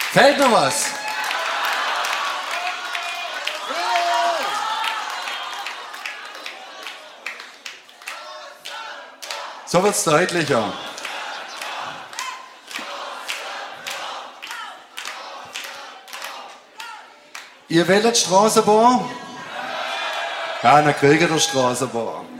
Fällt noch was? So wird's deutlicher. Ihr wählt Straßenbahn? Ja, dann kriegt ihr Straßenbahn.